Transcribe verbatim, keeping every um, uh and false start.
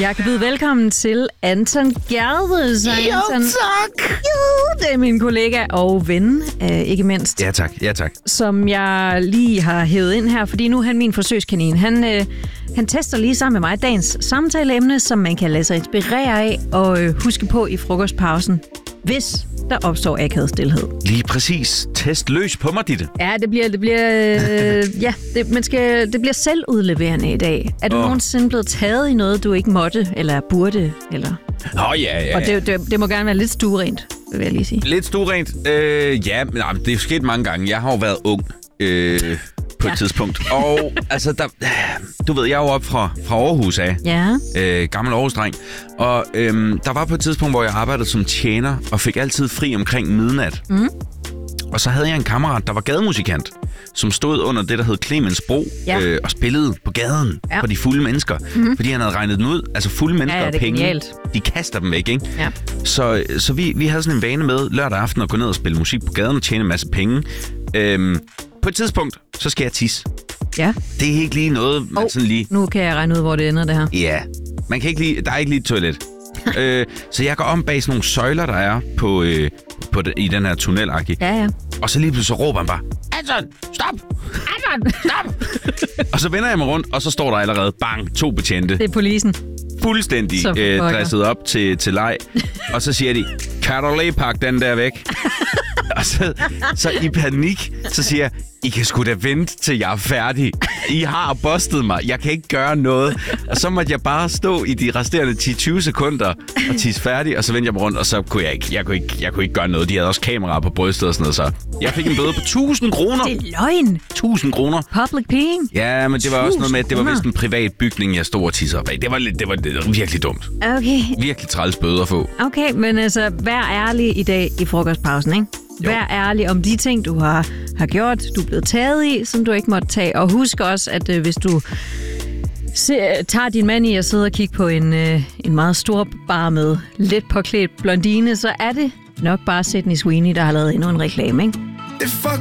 Jeg kan byde velkommen til Anton Gerve. Så Jo, Anton, tak. Jo, det er min kollega og ven, øh, ikke mindst. Ja, tak. Ja, tak. Som jeg lige har hævet ind her, fordi nu er han min forsøgskanin. Han, øh, han tester lige sammen med mig dagens samtaleemne, som man kan lade sig inspirere af og øh, huske på i frokostpausen, hvis der opstår akavet stilhed. Lige præcis. Test løs på mig, Ditte. Ja, det bliver, det bliver, øh, ja, det, man skal, det bliver selvudleverende i dag. Er du Åh. nogensinde blevet taget i noget, du ikke måtte, eller burde, eller... Nå, ja, ja. Og det, det, det må gerne være lidt stuerent, vil jeg lige sige. Lidt stuerent. Øh, ja, men nej, det er sket mange gange. Jeg har jo været ung øh, på Ja. et tidspunkt. Og altså, der, du ved, jeg er jo oppe fra, fra Aarhus af. Ja. Øh, gammel Aarhus-dreng. Og øhm, der var på et tidspunkt, hvor jeg arbejdede som tjener, og fik altid fri omkring midnat. Mm. Og så havde jeg en kammerat, der var gademusikant, som stod under det, der hed Clemens Bro, Ja. øh, og spillede på gaden Ja. for de fulde mennesker. Mm-hmm. Fordi han havde regnet den ud. Altså fulde mennesker Ja, ja, og det er penge, genialt. de kaster dem væk, ikke? Ja. Så, så vi, vi havde sådan en vane med lørdag aften at gå ned og spille musik på gaden og tjene en masse penge. Øhm, på et tidspunkt, så skal jeg tisse. Ja. Det er ikke lige noget, man Oh, sådan lige... nu kan jeg regne ud, hvor det ender, det her. Ja, man kan ikke lige, der er ikke lige et toilet. øh, så jeg går om bag sådan nogle søjler, der er på, øh, på det, i den her tunnelagtige. Ja, ja. Og så lige pludselig så råber han bare, Anton, stop! Anton! Stop! Og så vender jeg mig rundt, og så står der allerede, bang, to betjente. Det er polisen. Fuldstændig Så øh, pokker. dresset op til, til leg. Og så siger de, kan du lige pakke den der væk? Og så, så i panik, så siger jeg, I kan sgu da vente, til jeg er færdig. I har bustet mig. Jeg kan ikke gøre noget. Og så måtte jeg bare stå i de resterende ti til tyve sekunder og tisse færdig, og så vendte jeg mig rundt, og så kunne jeg ikke, jeg kunne ikke, jeg kunne ikke gøre noget. De havde også kameraer på brystet og sådan noget, så jeg fik en bøde på tusind kroner. Det er løgn. tusind kroner. Public peeing. Ja, men det var også noget med, at det var tusind vist en privat bygning, jeg stod og tissede op af. Det var, lidt, det var, det var virkelig dumt. Okay. Virkelig træls bøder at få. Okay, men altså, vær ærlig i dag i frokostpausen, ikke? Jo. Vær ærlig om de ting, du har, har gjort, du er blevet taget i, som du ikke måtte tage. Og husk også, at øh, hvis du se, tager din mand i at sidde og kigge på en, øh, en meget stor bar med lidt påklædt blondine, så er det nok bare Sydney Sweeney, der har lavet endnu en reklame, ikke? Det fuck